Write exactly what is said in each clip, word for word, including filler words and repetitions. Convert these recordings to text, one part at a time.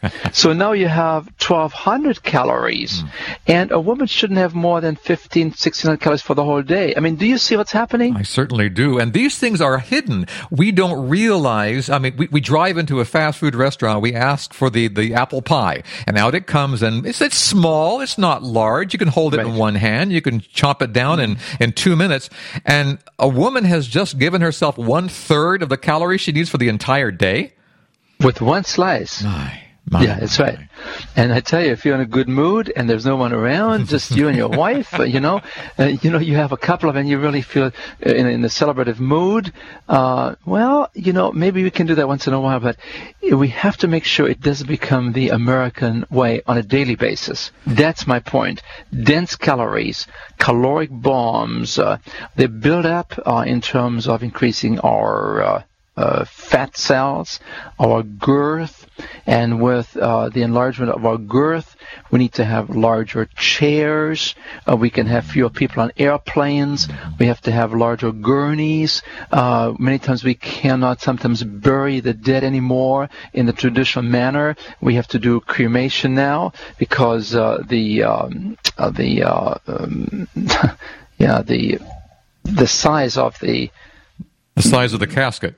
So now you have twelve hundred calories. Mm. And a woman shouldn't have more than fifteen, sixteen hundred calories for the whole day. I mean, do you see what's happening? I certainly do. And these things are hidden. We don't realize, I mean, we, we drive into a fast food restaurant, we ask for the, the apple pie, and out it comes, and it's, it's small, it's not large. You can hold it right in one hand, you can chomp it down in, in two minutes, and a woman has just given herself one third of the calories she needs for the entire day? With one slice. My. My, yeah, that's right. And I tell you, if you're in a good mood and there's no one around, just you and your wife, uh, you know, uh, you know, you have a couple of, and you really feel in, in a celebrative mood. Uh, well, you know, maybe we can do that once in a while, but we have to make sure it doesn't become the American way on a daily basis. That's my point. Dense calories, caloric bombs, uh, they build up uh, in terms of increasing our uh, Uh, fat cells, our girth, and with uh, the enlargement of our girth, we need to have larger chairs. Uh, we can have fewer people on airplanes. We have to have larger gurneys. Uh, many times we cannot sometimes bury the dead anymore in the traditional manner. We have to do cremation now because uh, the um, uh, the uh, um, yeah the the size of the the size of the casket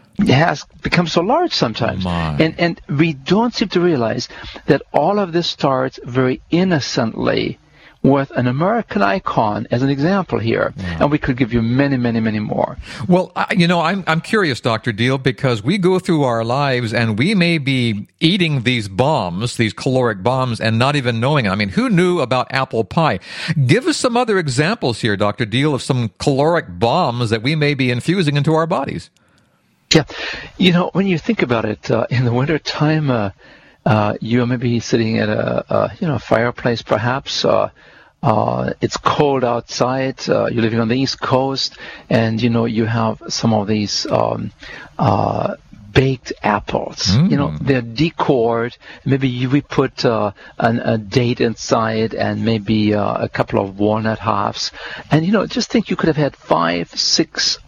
has become so large sometimes. My. And and we don't seem to realize that all of this starts very innocently with an American icon as an example here. Yeah. And we could give you many, many, many more. Well, I, you know, I'm I'm curious, Doctor Deal, because we go through our lives and we may be eating these bombs, these caloric bombs, and not even knowing it. I mean, who knew about apple pie? Give us some other examples here, Doctor Deal, of some caloric bombs that we may be infusing into our bodies. Yeah. You know, when you think about it, uh, in the wintertime, uh, uh, you may be sitting at a, a you know, fireplace perhaps. Uh, uh, it's cold outside. Uh, you're living on the East Coast, and, you know, you have some of these um, uh, baked apples. Mm. You know, they're decored. Maybe you, we put uh, an, a date inside and maybe uh, a couple of walnut halves. And, you know, just think you could have had five, six,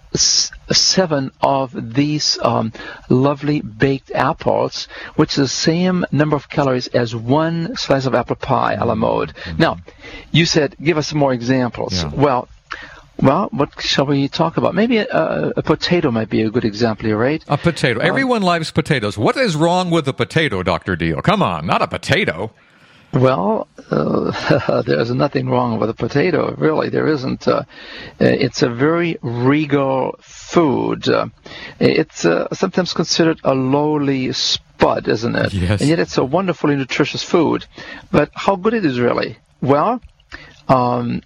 seven of these um, lovely baked apples, which is the same number of calories as one slice of apple pie a la mode. Mm-hmm. Now, you said, give us some more examples. Yeah. Well, well, what shall we talk about? Maybe a, a potato might be a good example here, right? A potato. Everyone uh, likes potatoes. What is wrong with a potato, Doctor Deal? Come on, not a potato. Well, uh, there's nothing wrong with a potato, really. There isn't. Uh, it's a very regal food. Uh, it's uh, sometimes considered a lowly spud, isn't it? Yes. And yet it's a wonderfully nutritious food. But how good it is, really? Well, um,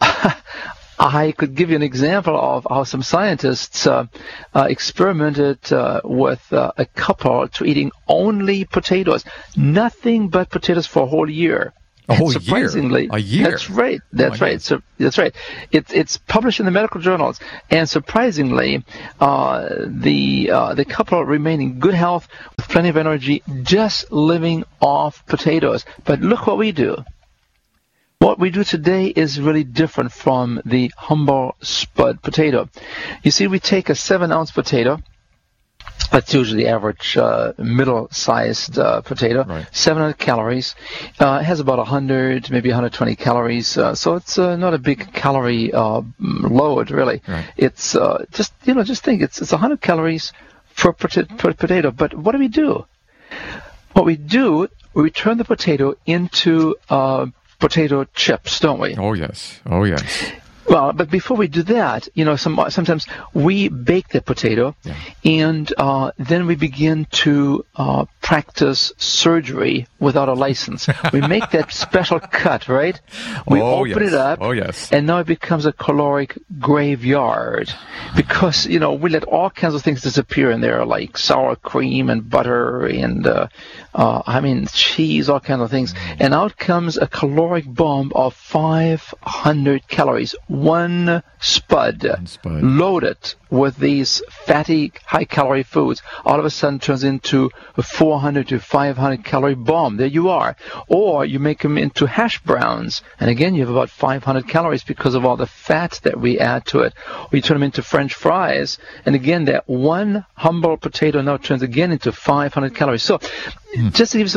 I could give you an example of how some scientists uh, uh, experimented uh, with uh, a couple to eating only potatoes, nothing but potatoes for a whole year. A whole and surprisingly, year? A year? That's right. That's oh right. So that's right. It's it's published in the medical journals, and surprisingly, uh, the uh, the couple remain in good health with plenty of energy, just living off potatoes. But look what we do. What we do today is really different from the humble spud potato. You see, we take a seven-ounce potato. That's usually the average uh, middle-sized uh, potato. Right. seven hundred calories. Uh, it has about one hundred, maybe one hundred twenty calories. Uh, so it's uh, not a big calorie uh, load, really. Right. It's uh, just, you know, just think, it's it's one hundred calories per, per potato. But what do we do? What we do, we turn the potato into uh, potato chips, don't we? Oh, yes. Oh, yes. Well, but before we do that, you know, some, sometimes we bake the potato, yeah. and uh, then we begin to uh, practice surgery without a license. We make that special cut, right? We oh, open yes. it up, oh, yes. and now it becomes a caloric graveyard because, you know, we let all kinds of things disappear in there, like sour cream and butter and, uh, uh, I mean, cheese, all kinds of things. Mm. And out comes a caloric bomb of five hundred calories. One spud, One spud loaded with these fatty, high-calorie foods, all of a sudden turns into a four hundred to five hundred calorie bomb. There you are. Or you make them into hash browns, and again you have about five hundred calories because of all the fat that we add to it. Or you turn them into French fries, and again that one humble potato now turns again into five hundred calories. So, mm. just to give you some